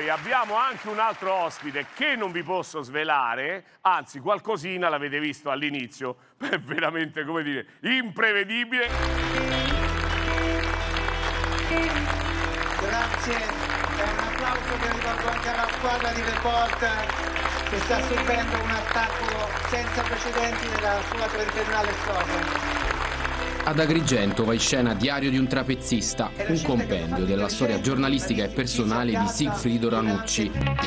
poi abbiamo anche un altro ospite che non vi posso svelare, anzi qualcosina l'avete visto all'inizio, è veramente, come dire, imprevedibile. Grazie, è un applauso che rivolgo anche alla squadra di Reporter che sta subendo un attacco senza precedenti nella sua trentennale storia. Ad Agrigento va in scena Diario di un trapezzista, un compendio della storia giornalistica e personale di Sigfrido Ranucci.